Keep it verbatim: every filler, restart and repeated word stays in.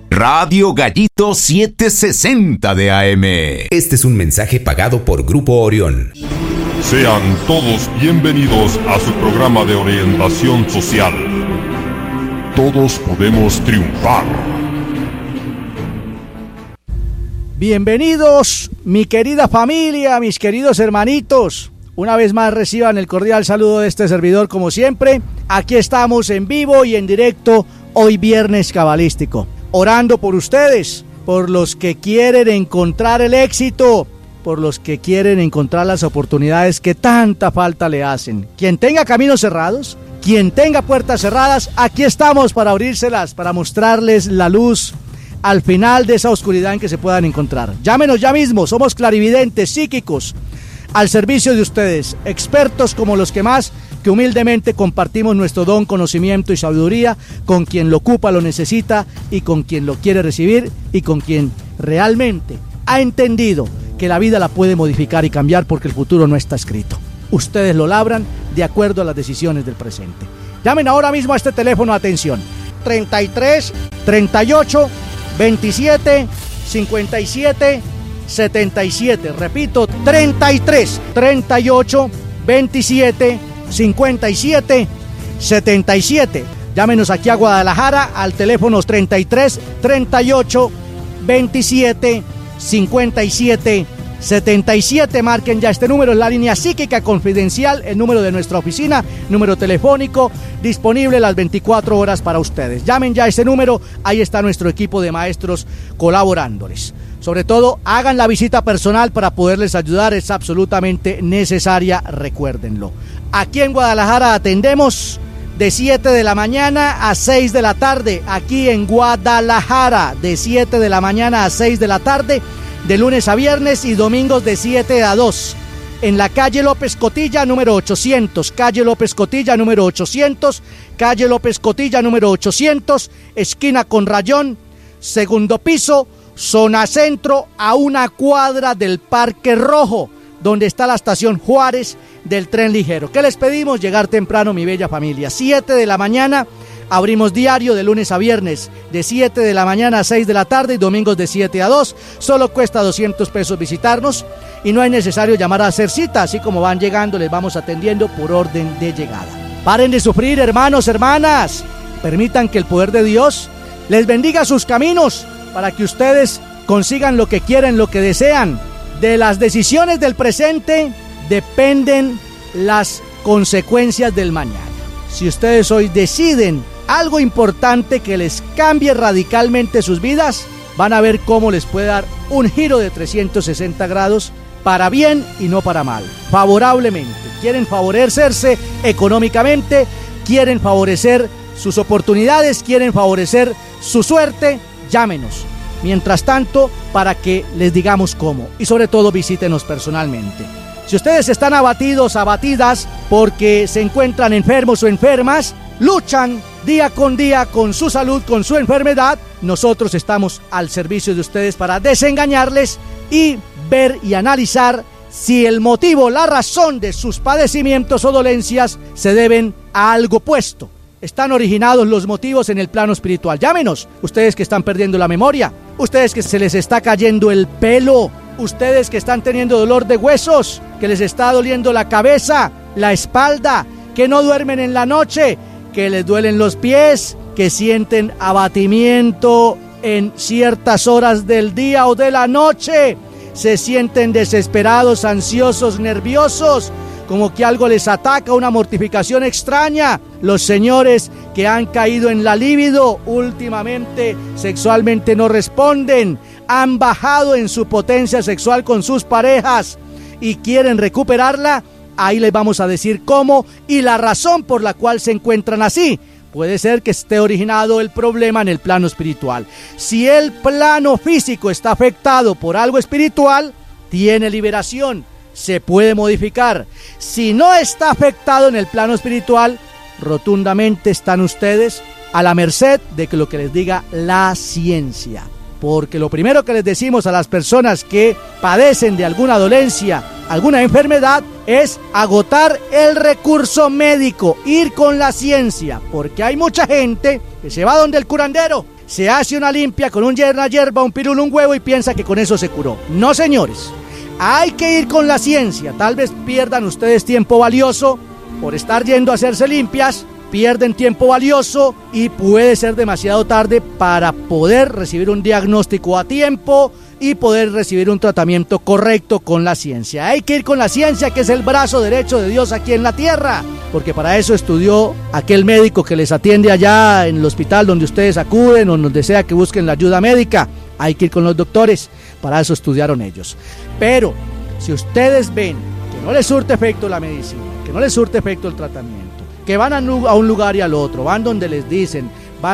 Radio Gallito setecientos sesenta de A M. Este es un mensaje pagado por Grupo Orión. Sean todos bienvenidos a su programa de orientación social. Todos podemos triunfar. Bienvenidos, mi querida familia, mis queridos hermanitos. Una vez más reciban el cordial saludo de este servidor como siempre. Aquí estamos en vivo y en directo hoy viernes cabalístico. Orando por ustedes, por los que quieren encontrar el éxito, por los que quieren encontrar las oportunidades que tanta falta le hacen. Quien tenga caminos cerrados, quien tenga puertas cerradas, aquí estamos para abrírselas, para mostrarles la luz al final de esa oscuridad en que se puedan encontrar. Llámenos ya mismo, somos clarividentes, psíquicos, al servicio de ustedes, expertos como los que más, que humildemente compartimos nuestro don, conocimiento y sabiduría con quien lo ocupa, lo necesita y con quien lo quiere recibir y con quien realmente ha entendido que la vida la puede modificar y cambiar porque el futuro no está escrito. Ustedes lo labran de acuerdo a las decisiones del presente. Llamen ahora mismo a este teléfono, atención, treinta y tres, treinta y ocho, veintisiete, cincuenta y siete, setenta y siete. Repito, treinta y tres, treinta y ocho, veintisiete, cincuenta y siete, setenta y siete. Llámenos aquí a Guadalajara al teléfono treinta y tres, treinta y ocho, veintisiete, cincuenta y siete, setenta y siete. Marquen ya este número, es la línea psíquica confidencial, el número de nuestra oficina, número telefónico disponible las veinticuatro horas para ustedes. Llamen ya a ese número, ahí está nuestro equipo de maestros colaborándoles. Sobre todo, hagan la visita personal para poderles ayudar, es absolutamente necesaria, recuérdenlo. Aquí en Guadalajara atendemos de siete de la mañana a seis de la tarde, aquí en Guadalajara, de siete de la mañana a seis de la tarde, de lunes a viernes y domingos de siete a dos. En la calle López Cotilla, número ochocientos, calle López Cotilla, número ochocientos, calle López Cotilla, número ochocientos, esquina con Rayón, segundo piso, zona centro, a una cuadra del Parque Rojo, donde está la estación Juárez del tren ligero. ¿Qué les pedimos? Llegar temprano, mi bella familia. siete de la mañana, abrimos diario de lunes a viernes, de siete de la mañana a seis de la tarde y domingos de siete a dos. Solo cuesta doscientos pesos visitarnos y no es necesario llamar a hacer cita, así como van llegando les vamos atendiendo por orden de llegada. Paren de sufrir, hermanos, hermanas. Permitan que el poder de Dios les bendiga sus caminos para que ustedes consigan lo que quieren, lo que desean. De las decisiones del presente dependen las consecuencias del mañana. Si ustedes hoy deciden algo importante que les cambie radicalmente sus vidas, van a ver cómo les puede dar un giro de trescientos sesenta grados para bien y no para mal, favorablemente. Quieren favorecerse económicamente, quieren favorecer sus oportunidades, quieren favorecer su suerte, llámenos. Mientras tanto, para que les digamos cómo y sobre todo visítenos personalmente. Si ustedes están abatidos, abatidas porque se encuentran enfermos o enfermas, luchan día con día con su salud, con su enfermedad, nosotros estamos al servicio de ustedes para desengañarles y ver y analizar si el motivo, la razón de sus padecimientos o dolencias se deben a algo puesto. Están originados los motivos en el plano espiritual. Llámenos, ustedes que están perdiendo la memoria, ustedes que se les está cayendo el pelo, ustedes que están teniendo dolor de huesos, que les está doliendo la cabeza, la espalda, que no duermen en la noche, que les duelen los pies, que sienten abatimiento en ciertas horas del día o de la noche, se sienten desesperados, ansiosos, nerviosos, como que algo les ataca, una mortificación extraña. Los señores que han caído en la libido últimamente sexualmente no responden, han bajado en su potencia sexual con sus parejas y quieren recuperarla. Ahí les vamos a decir cómo y la razón por la cual se encuentran así. Puede ser que esté originado el problema en el plano espiritual. Si el plano físico está afectado por algo espiritual, tiene liberación, se puede modificar. Si no está afectado en el plano espiritual, rotundamente están ustedes a la merced de que lo que les diga la ciencia. Porque lo primero que les decimos a las personas que padecen de alguna dolencia, alguna enfermedad, es agotar el recurso médico, ir con la ciencia, porque hay mucha gente que se va donde el curandero, se hace una limpia con un yerna hierba, un pirulo, un huevo y piensa que con eso se curó. No, señores, hay que ir con la ciencia. Tal vez pierdan ustedes tiempo valioso por estar yendo a hacerse limpias, pierden tiempo valioso y puede ser demasiado tarde para poder recibir un diagnóstico a tiempo y poder recibir un tratamiento correcto con la ciencia. Hay que ir con la ciencia, que es el brazo derecho de Dios aquí en la tierra, porque para eso estudió aquel médico que les atiende allá en el hospital donde ustedes acuden o donde sea que busquen la ayuda médica. Hay que ir con los doctores, para eso estudiaron ellos. Pero si ustedes ven que no les surte efecto la medicina, que no les surte efecto el tratamiento, que van a un lugar y al otro, van donde les dicen: